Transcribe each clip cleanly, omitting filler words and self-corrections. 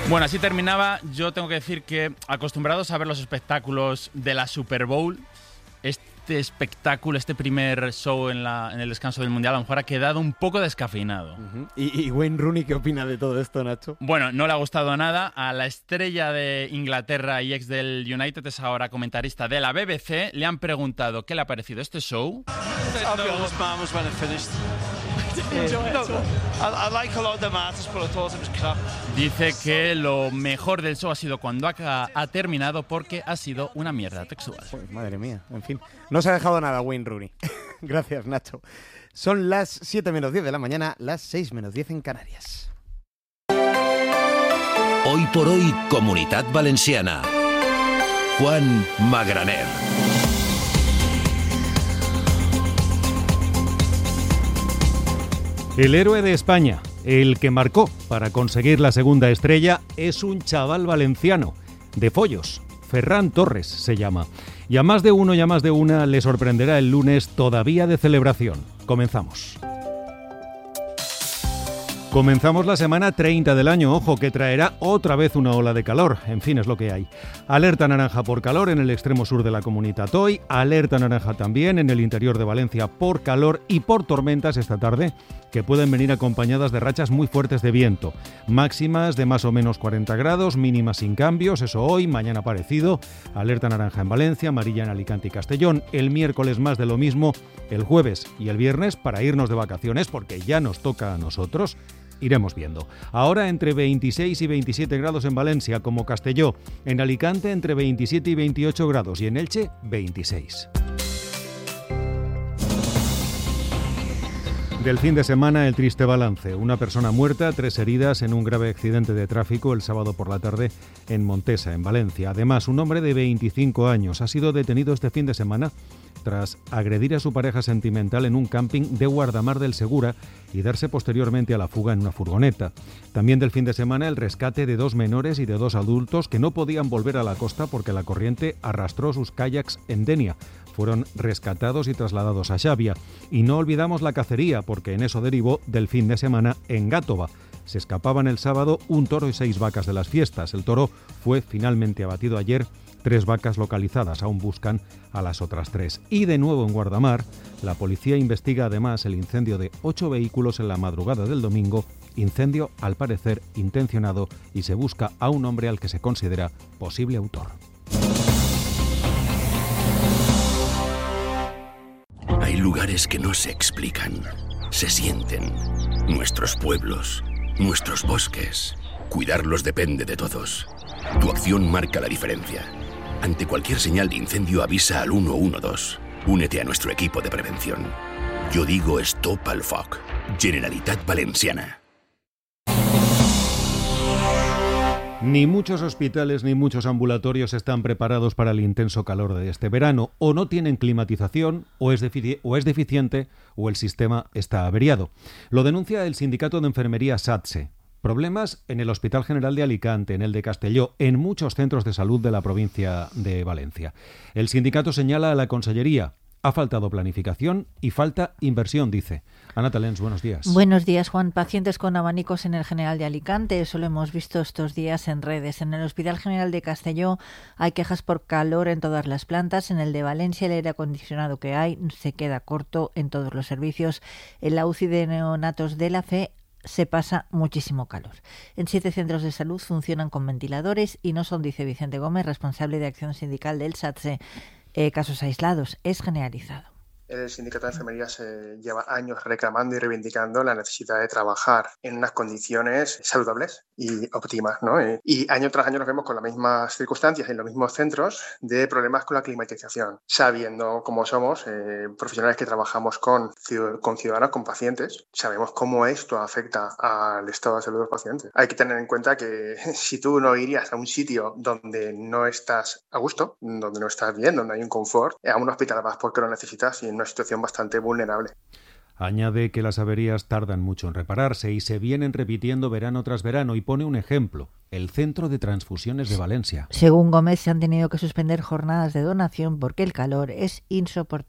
Bueno, así terminaba. Yo tengo que decir que, acostumbrados a ver los espectáculos de la Super Bowl, este espectáculo, este primer show en el descanso del Mundial, a lo mejor ha quedado un poco descafeinado. ¿Y Wayne Rooney qué opina de todo esto, Nacho? Bueno, no le ha gustado nada. A la estrella de Inglaterra y ex del United, es ahora comentarista de la BBC, le han preguntado qué le ha parecido este show. Dice que lo mejor del show ha sido cuando ha terminado, porque ha sido una mierda textual. Pues, madre mía, en fin. No se ha dejado nada Wayne Rooney. Gracias, Nacho. Son las 7 menos 10 de la mañana, las 6 menos 10 en Canarias. Hoy por hoy, Comunitat Valenciana. Juan Magraner. El héroe de España, el que marcó para conseguir la segunda estrella, es un chaval valenciano, de Follos. Ferran Torres se llama. Y a más de uno y a más de una le sorprenderá el lunes, todavía de celebración. Comenzamos. Comenzamos la semana 30 del año, ojo, que traerá otra vez una ola de calor. En fin, es lo que hay. Alerta naranja por calor en el extremo sur de la Comunitat hoy, alerta naranja también en el interior de Valencia por calor y por tormentas esta tarde, que pueden venir acompañadas de rachas muy fuertes de viento. Máximas de más o menos 40 grados, mínimas sin cambios, eso hoy, mañana parecido. Alerta naranja en Valencia, amarilla en Alicante y Castellón. El miércoles más de lo mismo, el jueves y el viernes para irnos de vacaciones, porque ya nos toca a nosotros. Iremos viendo. Ahora entre 26 y 27 grados en Valencia, como Castelló. En Alicante entre 27 y 28 grados y en Elche 26. Del fin de semana, el triste balance. Una persona muerta, 3 heridas en un grave accidente de tráfico el sábado por la tarde en Montesa, en Valencia. Además, un hombre de 25 años ha sido detenido este fin de semana tras agredir a su pareja sentimental en un camping de Guardamar del Segura y darse posteriormente a la fuga en una furgoneta. También del fin de semana, el rescate de 2 menores y de 2 adultos que no podían volver a la costa porque la corriente arrastró sus kayaks en Denia. Fueron rescatados y trasladados a Xavia. Y no olvidamos la cacería, porque en eso derivó del fin de semana en Gátova. Se escapaban el sábado un toro y 6 vacas de las fiestas. El toro fue finalmente abatido ayer. 3 vacas localizadas, aún buscan a las otras 3. Y de nuevo en Guardamar, la policía investiga además el incendio de 8 vehículos en la madrugada del domingo, incendio al parecer intencionado, y se busca a un hombre al que se considera posible autor. Hay lugares que no se explican, se sienten. Nuestros pueblos, nuestros bosques. Cuidarlos depende de todos. Tu acción marca la diferencia. Ante cualquier señal de incendio, avisa al 112. Únete a nuestro equipo de prevención. Yo digo Stop al Foc. Generalitat Valenciana. Ni muchos hospitales ni muchos ambulatorios están preparados para el intenso calor de este verano. O no tienen climatización, o es deficiente, o el sistema está averiado. Lo denuncia el sindicato de enfermería SATSE. Problemas en el Hospital General de Alicante, en el de Castelló, en muchos centros de salud de la provincia de Valencia. El sindicato señala a la Consellería: ha faltado planificación y falta inversión, dice. Ana Talens, buenos días. Buenos días, Juan. Pacientes con abanicos en el General de Alicante, eso lo hemos visto estos días en redes. En el Hospital General de Castelló hay quejas por calor en todas las plantas. En el de Valencia el aire acondicionado que hay se queda corto en todos los servicios. En la UCI de neonatos de la FE se pasa muchísimo calor. En 7 centros de salud funcionan con ventiladores y no son, dice Vicente Gómez, responsable de acción sindical del SATSE, casos aislados, es generalizado. El sindicato de enfermería se lleva años reclamando y reivindicando la necesidad de trabajar en unas condiciones saludables y óptimas, ¿no? Y año tras año nos vemos con las mismas circunstancias en los mismos centros de problemas con la climatización, sabiendo cómo somos profesionales que trabajamos con ciudadanos, con pacientes, sabemos cómo esto afecta al estado de salud de los pacientes. Hay que tener en cuenta que si tú no irías a un sitio donde no estás a gusto, donde no estás bien, donde hay un confort, a un hospital vas porque lo necesitas y en una situación bastante vulnerable. Añade que las averías tardan mucho en repararse y se vienen repitiendo verano tras verano, y pone un ejemplo: el Centro de Transfusiones de Valencia. Según Gómez, se han tenido que suspender jornadas de donación porque el calor es insoportable.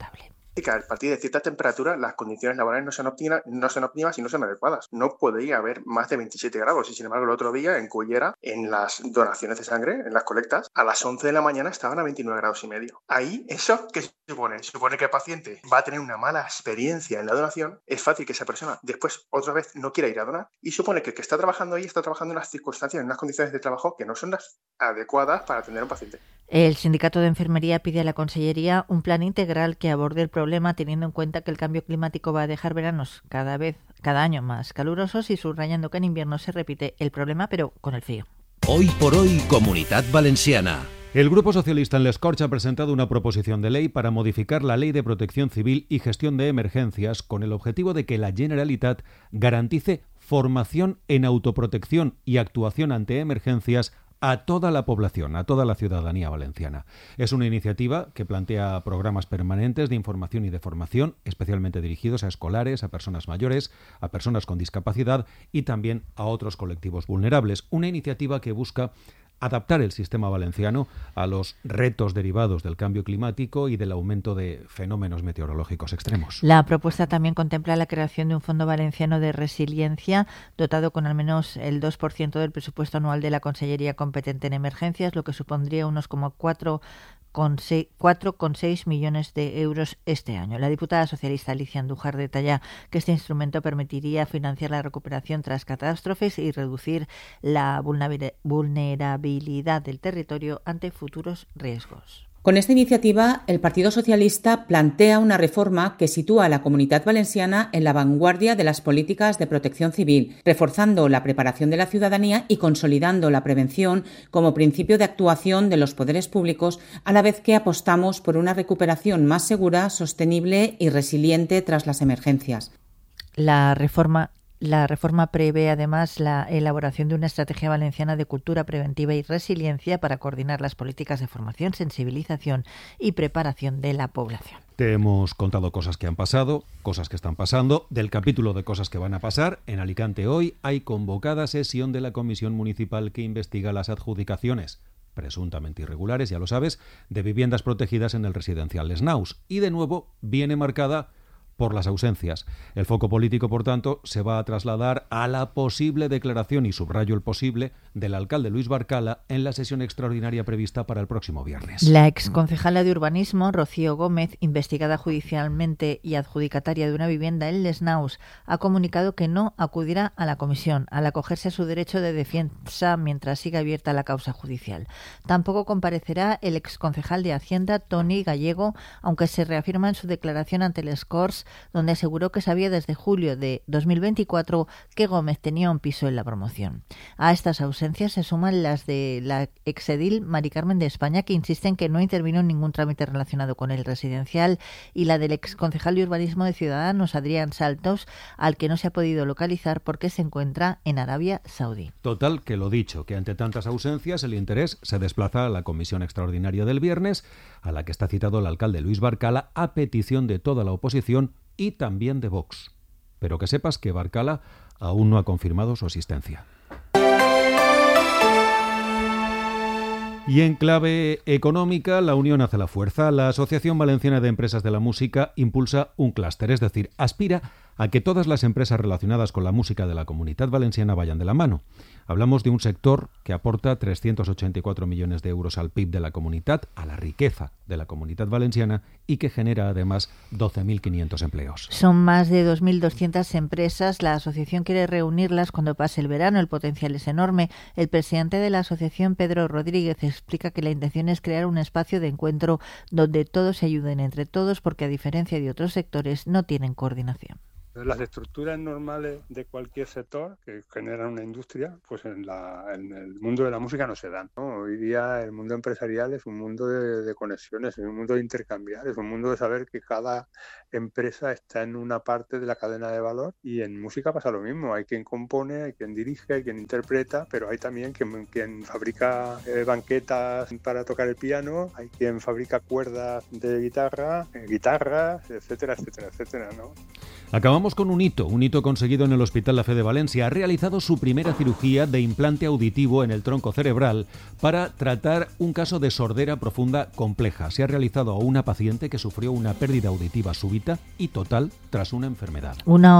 que a partir de cierta temperatura las condiciones laborales no son óptimas y no son adecuadas. No podría haber más de 27 grados y sin embargo el otro día en Cullera, en las donaciones de sangre, en las colectas, a las 11 de la mañana estaban a 29 grados y medio. Ahí, ¿eso qué supone? Supone que el paciente va a tener una mala experiencia en la donación, es fácil que esa persona después otra vez no quiera ir a donar y supone que el que está trabajando ahí está trabajando en unas circunstancias, en unas condiciones de trabajo que no son las adecuadas para atender a un paciente. El Sindicato de Enfermería pide a la Consellería un plan integral que aborde el problema teniendo en cuenta que el cambio climático va a dejar veranos cada año más calurosos y subrayando que en invierno se repite el problema pero con el frío. Hoy por hoy, Comunitat Valenciana. El Grupo Socialista en les Corts ha presentado una proposición de ley para modificar la Ley de Protección Civil y Gestión de Emergencias con el objetivo de que la Generalitat garantice formación en autoprotección y actuación ante emergencias a toda la población, a toda la ciudadanía valenciana. Es una iniciativa que plantea programas permanentes de información y de formación, especialmente dirigidos a escolares, a personas mayores, a personas con discapacidad y también a otros colectivos vulnerables. Una iniciativa que busca adaptar el sistema valenciano a los retos derivados del cambio climático y del aumento de fenómenos meteorológicos extremos. La propuesta también contempla la creación de un Fondo Valenciano de Resiliencia dotado con al menos el 2% del presupuesto anual de la Consellería competente en emergencias, lo que supondría unos como 4,6 millones de euros este año. La diputada socialista Alicia Andújar detalla que este instrumento permitiría financiar la recuperación tras catástrofes y reducir la vulnerabilidad del territorio ante futuros riesgos. Con esta iniciativa, el Partido Socialista plantea una reforma que sitúa a la Comunitat Valenciana en la vanguardia de las políticas de protección civil, reforzando la preparación de la ciudadanía y consolidando la prevención como principio de actuación de los poderes públicos, a la vez que apostamos por una recuperación más segura, sostenible y resiliente tras las emergencias. La reforma prevé además la elaboración de una estrategia valenciana de cultura preventiva y resiliencia para coordinar las políticas de formación, sensibilización y preparación de la población. Te hemos contado cosas que han pasado, cosas que están pasando. Del capítulo de cosas que van a pasar, en Alicante hoy hay convocada sesión de la Comisión Municipal que investiga las adjudicaciones presuntamente irregulares, ya lo sabes, de viviendas protegidas en el residencial Les Naus. Y de nuevo viene marcada por las ausencias. El foco político, por tanto, se va a trasladar a la posible declaración, y subrayo el posible, del alcalde Luis Barcala en la sesión extraordinaria prevista para el próximo viernes. La exconcejala de Urbanismo, Rocío Gómez, investigada judicialmente y adjudicataria de una vivienda en Les Naus, ha comunicado que no acudirá a la comisión al acogerse a su derecho de defensa mientras siga abierta la causa judicial. Tampoco comparecerá el exconcejal de Hacienda, Toni Gallego, aunque se reafirma en su declaración ante les Corts, donde aseguró que sabía desde julio de 2024 que Gómez tenía un piso en la promoción. A estas ausencias se suman las de la exedil Mari Carmen de España, que insiste en que no intervino en ningún trámite relacionado con el residencial, y la del exconcejal de Urbanismo de Ciudadanos, Adrián Saltos, al que no se ha podido localizar porque se encuentra en Arabia Saudí. Total, que lo dicho, que ante tantas ausencias el interés se desplaza a la comisión extraordinaria del viernes, a la que está citado el alcalde Luis Barcala a petición de toda la oposición y también de Vox. Pero que sepas que Barcala aún no ha confirmado su asistencia. Y en clave económica, la unión hace la fuerza. La Asociación Valenciana de Empresas de la Música impulsa un clúster, es decir, aspira a que todas las empresas relacionadas con la música de la Comunitat Valenciana vayan de la mano. Hablamos de un sector que aporta 384 millones de euros al PIB de la Comunitat, a la riqueza de la Comunitat Valenciana, y que genera además 12.500 empleos. Son más de 2.200 empresas. La asociación quiere reunirlas cuando pase el verano. El potencial es enorme. El presidente de la asociación, Pedro Rodríguez, explica que la intención es crear un espacio de encuentro donde todos se ayuden entre todos, porque a diferencia de otros sectores no tienen coordinación. Las estructuras normales de cualquier sector que generan una industria, pues en el mundo de la música no se dan, ¿no? Hoy día el mundo empresarial es un mundo de conexiones, es un mundo de intercambiar, es un mundo de saber que cada empresa está en una parte de la cadena de valor, y en música pasa lo mismo. Hay quien compone, hay quien dirige, hay quien interpreta, pero hay también quien fabrica banquetas para tocar el piano, hay quien fabrica cuerdas de guitarras, etcétera, etcétera, etcétera, ¿no? Acabamos Vamos con un hito conseguido en el Hospital La Fe de Valencia. Ha realizado su primera cirugía de implante auditivo en el tronco cerebral para tratar un caso de sordera profunda compleja. Se ha realizado a una paciente que sufrió una pérdida auditiva súbita y total tras una enfermedad. Una